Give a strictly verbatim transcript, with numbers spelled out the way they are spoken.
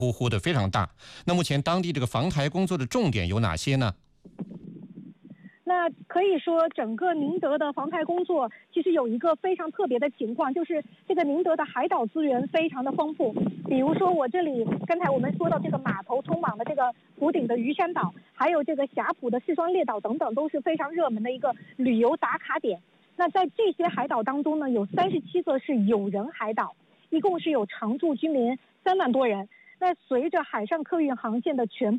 呼呼的非常大。那目前当地这个防台工作的重点有哪些呢？ 那可以说，整个宁德的防台工作其实有一个非常特别的情况，就是这个宁德的海岛资源非常的丰富。比如说，我这里刚才我们说到这个码头通往的这个湖顶的鱼山岛，还有这个霞浦的四双列岛等等，都是非常热门的一个旅游打卡点。那在这些海岛当中呢，有三十七个是有人海岛，一共是有常住居民三万多人。那随着海上客运航线的全